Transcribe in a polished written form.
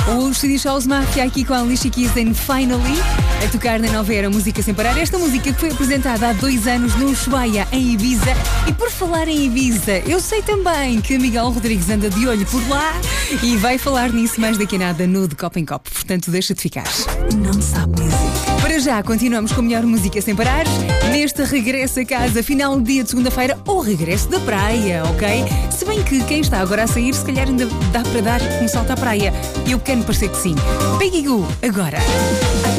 Os CD Shows Mafia aqui com a Alicia Keys em Finally, a tocar na Nova Era Música Sem Parar. Esta música que foi apresentada há 2 anos no Ushuaia, em Ibiza. E por falar em Ibiza, eu sei também que Miguel Rodrigues anda de olho por lá e vai falar nisso mais daqui a nada no De Copo em Copo. Portanto, deixa de ficar. Não sabe music. Para já, continuamos com a melhor música sem parar. Neste regresso a casa, final de dia de segunda-feira ou regresso da praia, ok? Se bem que quem está agora a sair, se calhar ainda dá para dar um salto à praia. Eu quero parecer que sim. Peggy Goo, agora.